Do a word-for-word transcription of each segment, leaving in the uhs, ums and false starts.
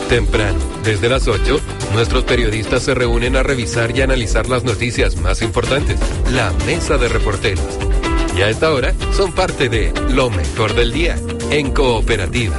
Temprano, desde las ocho, nuestros periodistas se reúnen a revisar y analizar las noticias más importantes. La Mesa de Reporteros. Y a esta hora son parte de Lo Mejor del Día, en Cooperativa.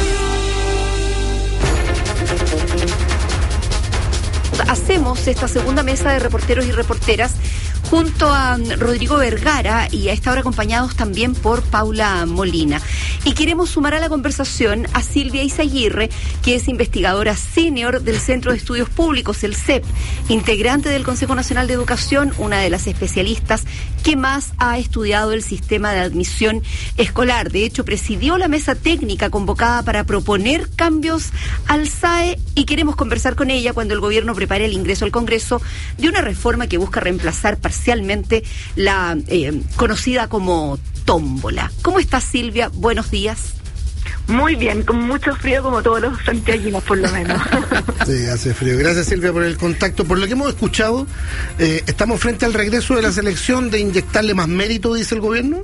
Hacemos esta segunda mesa de reporteros y reporteras junto a Rodrigo Vergara y a esta hora acompañados también por Paula Molina. Y queremos sumar a la conversación a Silvia Izaguirre, que es investigadora senior del Centro de Estudios Públicos, el C E P, integrante del Consejo Nacional de Educación, una de las especialistas que más ha estudiado el sistema de admisión escolar. De hecho, presidió la mesa técnica convocada para proponer cambios al S A E y queremos conversar con ella cuando el gobierno prepare el ingreso al Congreso de una reforma que busca reemplazar parcialmente la eh, conocida como tómbola. ¿Cómo estás, Silvia? Buenos días. Muy bien, con mucho frío como todos los santiaguinos, por lo menos. Sí, hace frío. Gracias, Silvia, por el contacto. Por lo que hemos escuchado, eh, ¿estamos frente al regreso de la selección de inyectarle más mérito, dice el gobierno?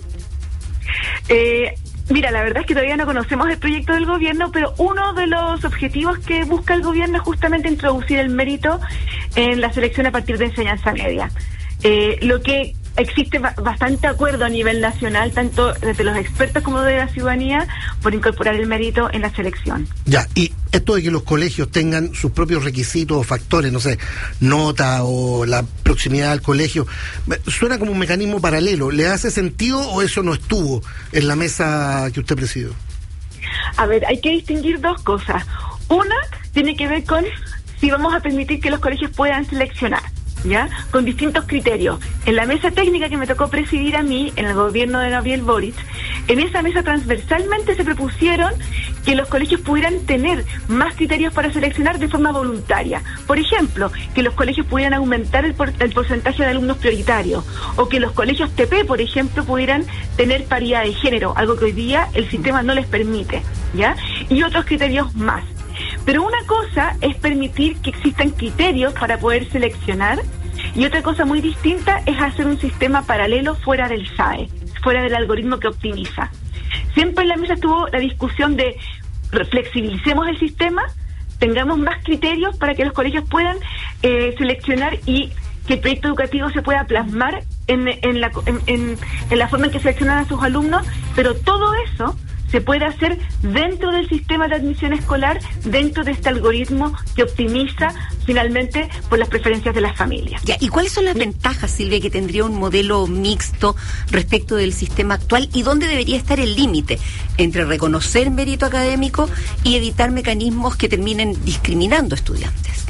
Eh... Mira, la verdad es que todavía no conocemos el proyecto del gobierno, pero uno de los objetivos que busca el gobierno es justamente introducir el mérito en la selección a partir de enseñanza media. Eh, lo que existe bastante acuerdo a nivel nacional, tanto desde los expertos como de la ciudadanía, por incorporar el mérito en la selección. Ya, y esto de que los colegios tengan sus propios requisitos o factores, no sé, nota o la proximidad al colegio, suena como un mecanismo paralelo. ¿Le hace sentido o eso no estuvo en la mesa que usted presidió? A ver, hay que distinguir dos cosas. Una tiene que ver con si vamos a permitir que los colegios puedan seleccionar, ¿ya? Con distintos criterios. En la mesa técnica que me tocó presidir a mí, en el gobierno de Gabriel Boric, en esa mesa transversalmente se propusieron que los colegios pudieran tener más criterios para seleccionar de forma voluntaria. Por ejemplo, que los colegios pudieran aumentar el, por, el porcentaje de alumnos prioritarios, o que los colegios T P, por ejemplo, pudieran tener paridad de género, algo que hoy día el sistema no les permite, ¿ya? Y otros criterios más. Pero una cosa es permitir que existan criterios para poder seleccionar, y otra cosa muy distinta es hacer un sistema paralelo fuera del S A E, fuera del algoritmo que optimiza. Siempre en la mesa estuvo la discusión de flexibilicemos el sistema, tengamos más criterios para que los colegios puedan eh, seleccionar y que el proyecto educativo se pueda plasmar en, en, la, en, en, en la forma en que seleccionan a sus alumnos, pero todo eso se puede hacer dentro del sistema de admisión escolar, dentro de este algoritmo que optimiza finalmente por las preferencias de las familias. Ya, ¿y cuáles son las ventajas, Silvia, que tendría un modelo mixto respecto del sistema actual y dónde debería estar el límite entre reconocer mérito académico y evitar mecanismos que terminen discriminando estudiantes?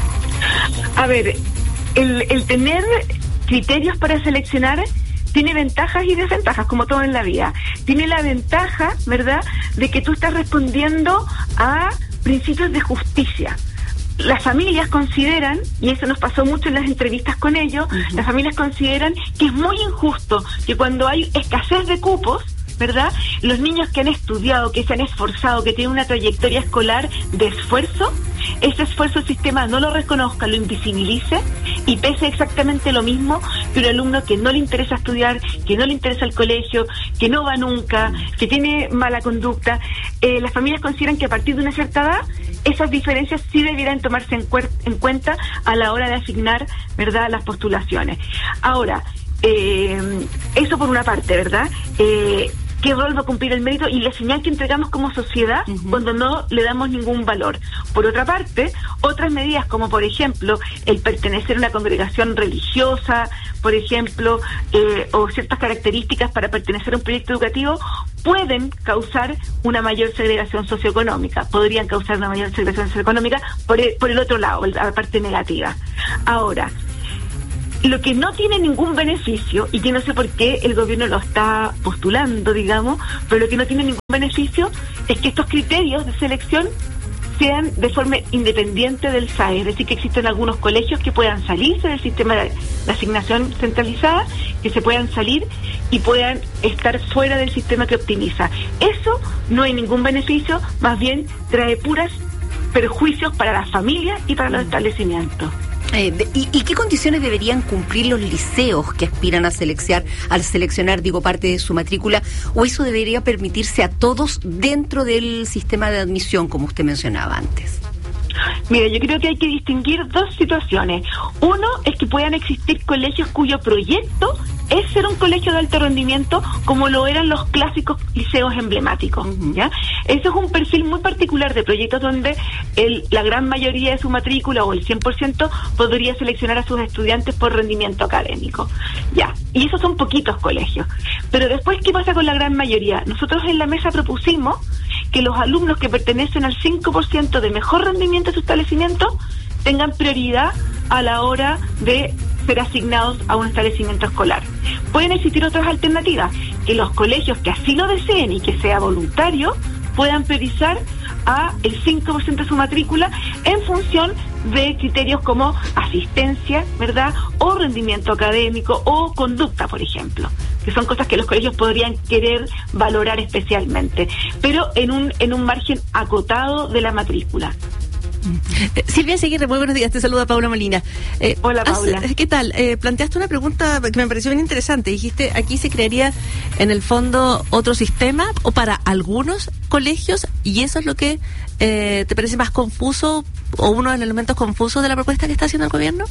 A ver, el, el tener criterios para seleccionar tiene ventajas y desventajas, como todo en la vida. Tiene la ventaja, ¿verdad?, de que tú estás respondiendo a principios de justicia. Las familias consideran, y eso nos pasó mucho en las entrevistas con ellos, uh-huh. las familias consideran que es muy injusto que cuando hay escasez de cupos, ¿verdad?, los niños que han estudiado, que se han esforzado, que tienen una trayectoria escolar de esfuerzo, ese esfuerzo el sistema no lo reconozca, lo invisibilice y pese exactamente lo mismo que un alumno que no le interesa estudiar, que no le interesa el colegio, que no va nunca, que tiene mala conducta. Eh, las familias consideran que a partir de una cierta edad esas diferencias sí debieran tomarse en, cuer- en cuenta a la hora de asignar, ¿verdad?, las postulaciones. Ahora, eh, eso por una parte, ¿verdad? Eh, ¿Qué rol va a cumplir el mérito y la señal que entregamos como sociedad uh-huh. cuando no le damos ningún valor? Por otra parte, otras medidas como por ejemplo el pertenecer a una congregación religiosa, por ejemplo, eh, o ciertas características para pertenecer a un proyecto educativo pueden causar una mayor segregación socioeconómica, podrían causar una mayor segregación socioeconómica por el, por el otro lado, la parte negativa. Ahora, lo que no tiene ningún beneficio, y que no sé por qué el gobierno lo está postulando, digamos, pero lo que no tiene ningún beneficio es que estos criterios de selección sean de forma independiente del S A E, es decir, que existen algunos colegios que puedan salirse del sistema de asignación centralizada, que se puedan salir y puedan estar fuera del sistema que optimiza. Eso no hay ningún beneficio, más bien trae puras perjuicios para las familias y para los establecimientos. Eh, de, y, ¿Y qué condiciones deberían cumplir los liceos que aspiran a seleccionar, al seleccionar, digo, parte de su matrícula? ¿O eso debería permitirse a todos dentro del sistema de admisión, como usted mencionaba antes? Mira, yo creo que hay que distinguir dos situaciones. Uno es que puedan existir colegios cuyo proyecto es ser un colegio de alto rendimiento, como lo eran los clásicos liceos emblemáticos, uh-huh. ¿ya? Eso es un perfil muy particular de proyectos donde el, la gran mayoría de su matrícula, o el cien por ciento, podría seleccionar a sus estudiantes por rendimiento académico, ¿ya? Y esos son poquitos colegios. Pero después, ¿qué pasa con la gran mayoría? Nosotros en la mesa propusimos que los alumnos que pertenecen al cinco por ciento de mejor rendimiento de su establecimiento tengan prioridad a la hora de ser asignados a un establecimiento escolar. Pueden existir otras alternativas, que los colegios que así lo deseen y que sea voluntario puedan priorizar a el cinco por ciento de su matrícula en función de criterios como asistencia, ¿verdad?, o rendimiento académico o conducta, por ejemplo, que son cosas que los colegios podrían querer valorar especialmente, pero en un en un margen acotado de la matrícula. Eh, Silvia Seguirre, muy buenos días, te saluda Paula Molina. Eh, Hola, Paula. Has, ¿Qué tal? Eh, planteaste una pregunta que me pareció bien interesante. Dijiste, aquí se crearía en el fondo otro sistema o para algunos colegios, y eso es lo que eh, te parece más confuso o uno de los elementos confusos de la propuesta que está haciendo el gobierno.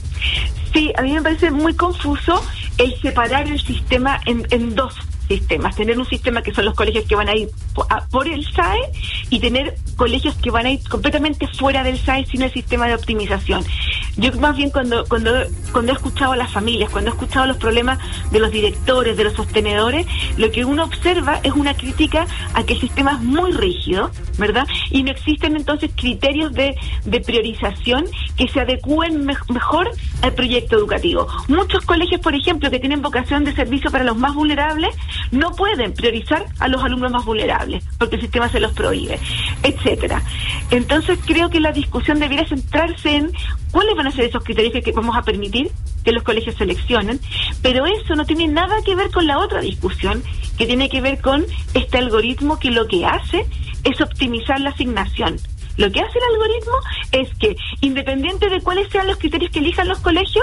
Sí, a mí me parece muy confuso el separar el sistema en, en dos sistemas, tener un sistema que son los colegios que van a ir por el S A E y tener colegios que van a ir completamente fuera del S A E sin el sistema de optimización. Yo más bien cuando cuando cuando he escuchado a las familias, cuando he escuchado los problemas de los directores, de los sostenedores, lo que uno observa es una crítica a que el sistema es muy rígido, ¿verdad? Y no existen entonces criterios de, de priorización que se adecúen me- mejor al proyecto educativo. Muchos colegios, por ejemplo, que tienen vocación de servicio para los más vulnerables, no pueden priorizar a los alumnos más vulnerables porque el sistema se los prohíbe, etcétera. Entonces creo que la discusión debiera centrarse en cuáles van a ser esos criterios que, que vamos a permitir que los colegios seleccionen, pero eso no tiene nada que ver con la otra discusión que tiene que ver con este algoritmo que lo que hace es optimizar la asignación. Lo que hace el algoritmo es que, independiente de cuáles sean los criterios que elijan los colegios,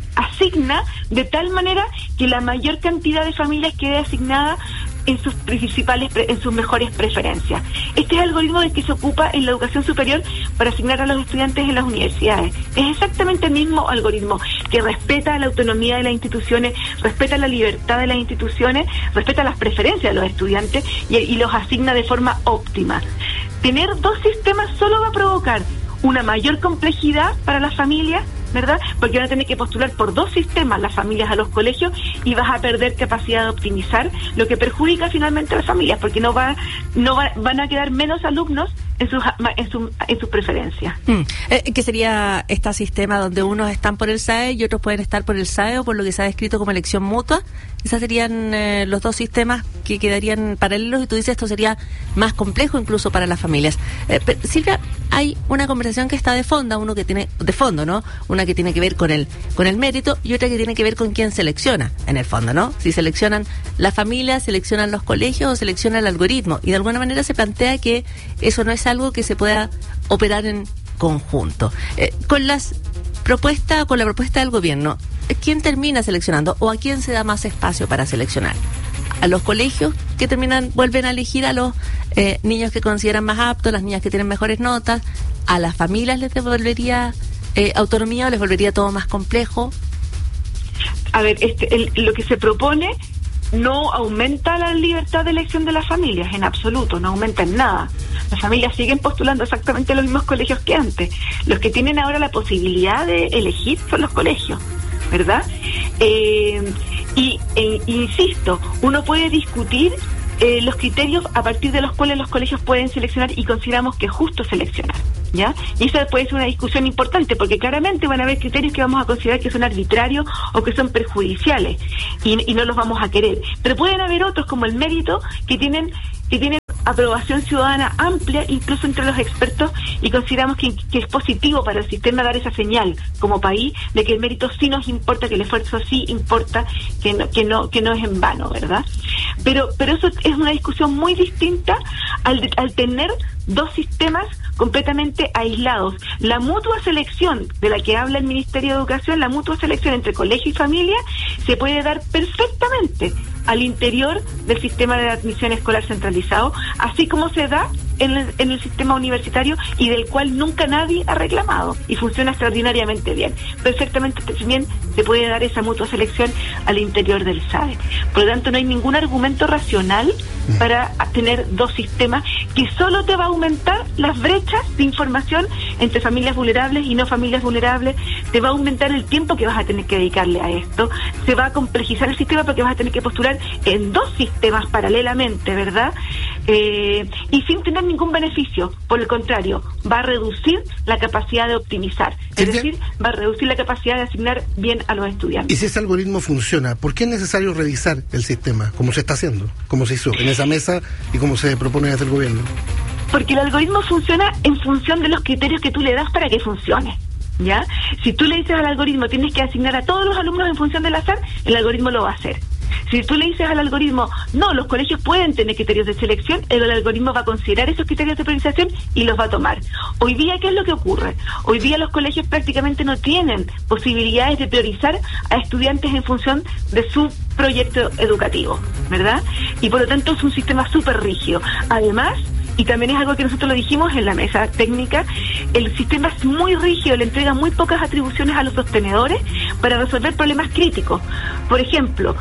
asigna de tal manera que la mayor cantidad de familias quede asignada en sus principales, en sus mejores preferencias. Este es el algoritmo del que se ocupa en la educación superior para asignar a los estudiantes en las universidades. Es exactamente el mismo algoritmo que respeta la autonomía de las instituciones, respeta la libertad de las instituciones, respeta las preferencias de los estudiantes y, y los asigna de forma óptima. Tener dos sistemas solo va a provocar una mayor complejidad para las familias, ¿verdad? Porque van a tener que postular por dos sistemas las familias a los colegios y vas a perder capacidad de optimizar, lo que perjudica finalmente a las familias, porque no va, no va, van a quedar menos alumnos en sus en su, en sus preferencias. Mm. Eh, ¿Qué sería este sistema donde unos están por el S A E y otros pueden estar por el S A E o por lo que se ha descrito como elección mutua? Esos serían eh, los dos sistemas que quedarían paralelos, y tú dices esto sería más complejo incluso para las familias. Eh, pero, Silvia, hay una conversación que está de fondo, uno que tiene de fondo, ¿no? Una que tiene que ver con el con el mérito y otra que tiene que ver con quién selecciona, en el fondo, ¿no? Si seleccionan las familias, seleccionan los colegios o selecciona el algoritmo, y de alguna manera se plantea que eso no es algo que se pueda operar en conjunto. Eh, con las propuestas, con la propuesta del gobierno, ¿quién termina seleccionando o a quién se da más espacio para seleccionar? ¿A los colegios que terminan, vuelven a elegir a los eh, niños que consideran más aptos, las niñas que tienen mejores notas? ¿A las familias les devolvería eh, autonomía o les volvería todo más complejo? A ver, este, el, lo que se propone no aumenta la libertad de elección de las familias, en absoluto, no aumenta en nada. Las familias siguen postulando exactamente los mismos colegios que antes. Los que tienen ahora la posibilidad de elegir son los colegios, ¿verdad? Eh, y e, insisto, uno puede discutir eh, los criterios a partir de los cuales los colegios pueden seleccionar, y consideramos que es justo seleccionar, ¿ya? Y esa puede ser una discusión importante, porque claramente van a haber criterios que vamos a considerar que son arbitrarios o que son perjudiciales y, y no los vamos a querer. Pero pueden haber otros, como el mérito, que tienen que tienen aprobación ciudadana amplia, incluso entre los expertos, y consideramos que, que es positivo para el sistema dar esa señal como país de que el mérito sí nos importa, que el esfuerzo sí importa, que no, que no, que no es en vano, ¿verdad? Pero, pero eso es una discusión muy distinta al, al tener dos sistemas completamente aislados. La mutua selección de la que habla el Ministerio de Educación, la mutua selección entre colegio y familia, se puede dar perfectamente al interior del sistema de admisión escolar centralizado, así como se da en el, en el sistema universitario y del cual nunca nadie ha reclamado y funciona extraordinariamente bien. Perfectamente bien se puede dar esa mutua selección al interior del S A E. Por lo tanto, no hay ningún argumento racional para tener dos sistemas que solo te va a aumentar las brechas de información entre familias vulnerables y no familias vulnerables, te va a aumentar el tiempo que vas a tener que dedicarle a esto, se va a complejizar el sistema porque vas a tener que postular en dos sistemas paralelamente, ¿verdad? Eh, y sin tener ningún beneficio, por el contrario, va a reducir la capacidad de optimizar, es decir, va a reducir la capacidad de asignar bien a los estudiantes. Y si ese algoritmo funciona, ¿por qué es necesario revisar el sistema, como se está haciendo, como se hizo en esa mesa y como se propone desde el gobierno? Porque el algoritmo funciona en función de los criterios que tú le das para que funcione, ¿ya? Si tú le dices al algoritmo tienes que asignar a todos los alumnos en función del azar, el algoritmo lo va a hacer. Si tú le dices al algoritmo, no, los colegios pueden tener criterios de selección, el algoritmo va a considerar esos criterios de priorización y los va a tomar. Hoy día, ¿qué es lo que ocurre? Hoy día los colegios prácticamente no tienen posibilidades de priorizar a estudiantes en función de su proyecto educativo, ¿verdad? Y por lo tanto es un sistema súper rígido. Además, y también es algo que nosotros lo dijimos en la mesa técnica, el sistema es muy rígido, le entrega muy pocas atribuciones a los sostenedores para resolver problemas críticos. Por ejemplo,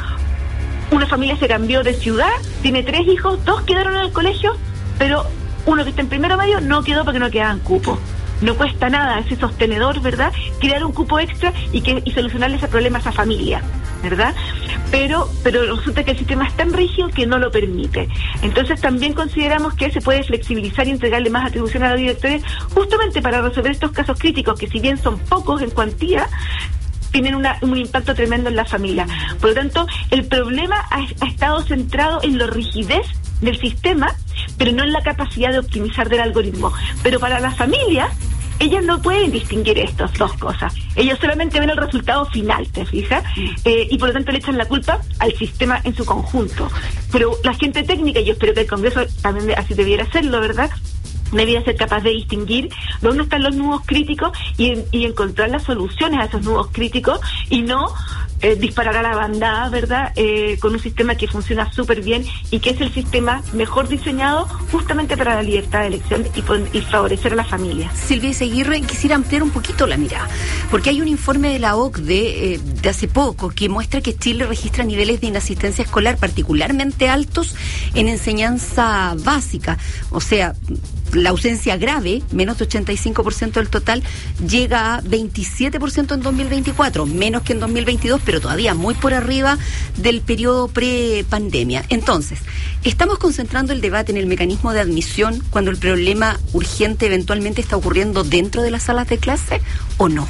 una familia se cambió de ciudad, tiene tres hijos, dos quedaron en el colegio, pero uno que está en primero medio no quedó porque no quedaban cupos. No cuesta nada ese sostenedor, ¿verdad?, crear un cupo extra y que y solucionarle ese problema a esa familia, ¿verdad? Pero pero resulta que el sistema es tan rígido que no lo permite. Entonces también consideramos que se puede flexibilizar y entregarle más atribuciones a los directores justamente para resolver estos casos críticos que, si bien son pocos en cuantía, tienen una, un impacto tremendo en la familia. Por lo tanto, el problema ha, ha estado centrado en la rigidez del sistema, pero no en la capacidad de optimizar del algoritmo. Pero para las familias, ellas no pueden distinguir estas dos cosas. Ellos solamente ven el resultado final, ¿te fijas? Eh, y por lo tanto le echan la culpa al sistema en su conjunto. Pero la gente técnica, y yo espero que el Congreso también así debiera hacerlo, ¿verdad?, debería ser capaz de distinguir dónde están los nudos críticos y, y encontrar las soluciones a esos nudos críticos y no eh, disparar a la bandada, ¿verdad?, eh, con un sistema que funciona súper bien y que es el sistema mejor diseñado justamente para la libertad de elección y, y favorecer a la familia. Silvia Eizaguirre, quisiera ampliar un poquito la mirada, porque hay un informe de la O C D E eh, de hace poco que muestra que Chile registra niveles de inasistencia escolar particularmente altos en enseñanza básica, o sea, la ausencia grave, menos de ochenta y cinco por ciento del total, llega a veintisiete por ciento en dos mil veinticuatro, menos que en dos mil veintidós, pero todavía muy por arriba del periodo pre-pandemia. Entonces, ¿estamos concentrando el debate en el mecanismo de admisión cuando el problema urgente eventualmente está ocurriendo dentro de las salas de clase o no?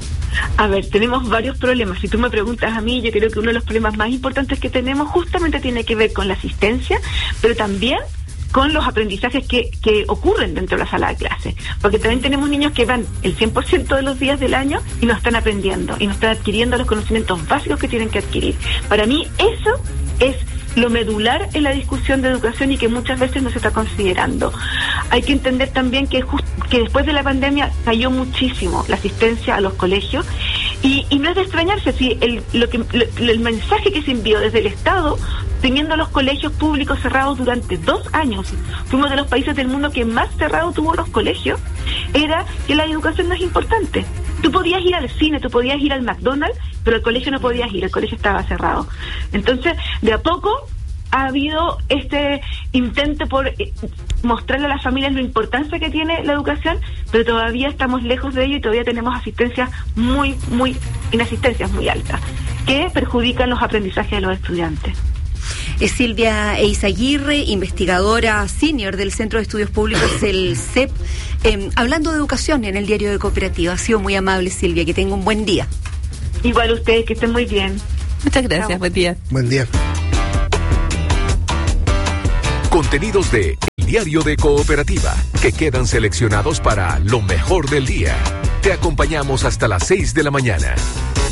A ver, tenemos varios problemas. Si tú me preguntas a mí, yo creo que uno de los problemas más importantes que tenemos justamente tiene que ver con la asistencia, pero también con los aprendizajes que, que ocurren dentro de la sala de clase, porque también tenemos niños que van el cien por ciento de los días del año y no están aprendiendo, y no están adquiriendo los conocimientos básicos que tienen que adquirir. Para mí eso es lo medular en la discusión de educación y que muchas veces no se está considerando. Hay que entender también que, just, que después de la pandemia cayó muchísimo la asistencia a los colegios y, y no es de extrañarse si el, lo que, lo, el mensaje que se envió desde el Estado, teniendo los colegios públicos cerrados durante dos años, fuimos de los países del mundo que más cerrado tuvo los colegios, era que la educación no es importante. Tú podías ir al cine, tú podías ir al McDonald's, pero al colegio no podías ir, el colegio estaba cerrado. Entonces, de a poco ha habido este intento por mostrarle a las familias la importancia que tiene la educación, pero todavía estamos lejos de ello y todavía tenemos asistencias muy, muy, inasistencias muy altas, que perjudican los aprendizajes de los estudiantes. Es Silvia Eizaguirre, investigadora senior del Centro de Estudios Públicos, el C E P, eh, hablando de educación en el Diario de Cooperativa. Ha sido muy amable, Silvia, que tenga un buen día. Igual ustedes, que estén muy bien. Muchas gracias, Chao. Buen día. Buen día. Contenidos de El Diario de Cooperativa, que quedan seleccionados para lo mejor del día. Te acompañamos hasta las seis de la mañana.